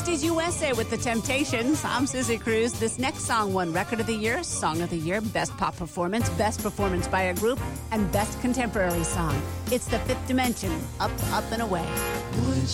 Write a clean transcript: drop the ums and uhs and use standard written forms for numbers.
50s USA with The Temptations. I'm Susie Cruz. This next song won Record of the Year, Song of the Year, Best Pop Performance, Best Performance by a Group, and Best Contemporary Song. It's The Fifth Dimension, Up, Up, and Away.